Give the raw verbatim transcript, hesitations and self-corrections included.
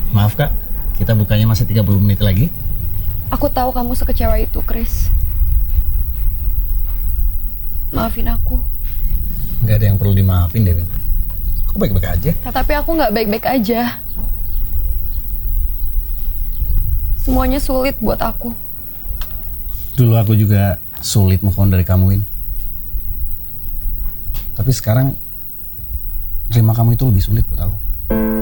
Maaf kak, kita bukanya masih tiga puluh menit lagi. Aku tahu kamu sekecewa itu, Chris. Maafin aku. Gak ada yang perlu dimaafin deh. Aku baik-baik aja. Tapi aku nggak baik-baik aja. Semuanya sulit buat aku. Dulu aku juga sulit move on dari kamu, Win. Tapi sekarang terima kamu itu lebih sulit buat aku.